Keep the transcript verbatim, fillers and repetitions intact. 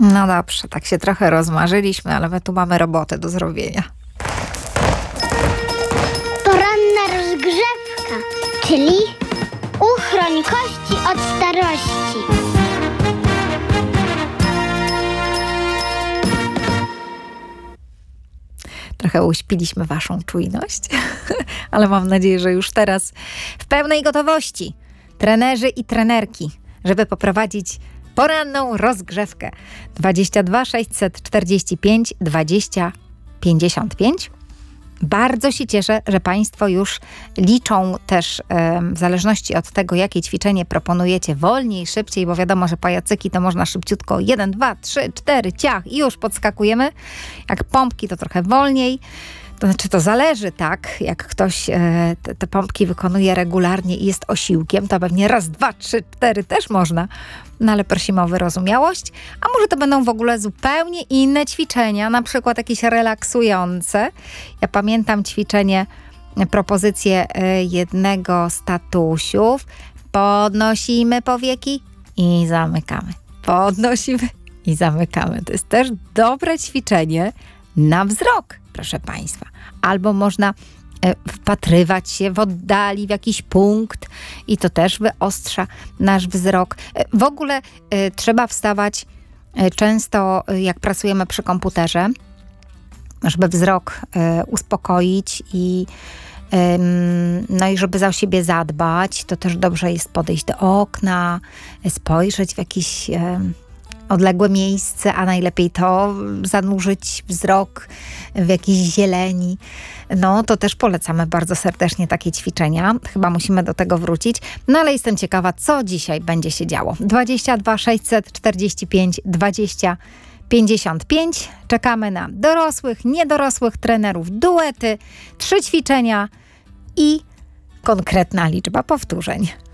No dobrze, tak się trochę rozmarzyliśmy, ale my tu mamy robotę do zrobienia. Poranna rozgrzewka, czyli uchroń kości od starości. Trochę uśpiliśmy waszą czujność, ale mam nadzieję, że już teraz w pełnej gotowości trenerzy i trenerki, żeby poprowadzić poranną rozgrzewkę. dwadzieścia dwa sześćset czterdzieści pięć dwadzieścia pięćdziesiąt pięć. Bardzo się cieszę, że Państwo już liczą też w zależności od tego, jakie ćwiczenie proponujecie, wolniej, szybciej, bo wiadomo, że pajacyki to można szybciutko jeden, dwa, trzy, cztery, ciach i już podskakujemy. Jak pompki to trochę wolniej. To znaczy to zależy, tak? Jak ktoś e, te, te pompki wykonuje regularnie i jest osiłkiem, to pewnie raz, dwa, trzy, cztery też można. No ale prosimy o wyrozumiałość. A może to będą w ogóle zupełnie inne ćwiczenia, na przykład jakieś relaksujące. Ja pamiętam ćwiczenie, propozycję e, jednego z tatusiów. Podnosimy powieki i zamykamy. Podnosimy i zamykamy. To jest też dobre ćwiczenie na wzrok, proszę Państwa. Albo można e, wpatrywać się w oddali w jakiś punkt i to też wyostrza nasz wzrok. E, w ogóle e, trzeba wstawać e, często, e, jak pracujemy przy komputerze, żeby wzrok e, uspokoić i e, no i żeby za siebie zadbać. To też dobrze jest podejść do okna, spojrzeć w jakiś e, odległe miejsce, a najlepiej to zanurzyć wzrok w jakiejś zieleni. No to też polecamy bardzo serdecznie takie ćwiczenia. Chyba musimy do tego wrócić. No ale jestem ciekawa, co dzisiaj będzie się działo. dwadzieścia dwa sześćset czterdzieści pięć dwadzieścia pięćdziesiąt pięć. Czekamy na dorosłych, niedorosłych trenerów, duety, trzy ćwiczenia i konkretna liczba powtórzeń.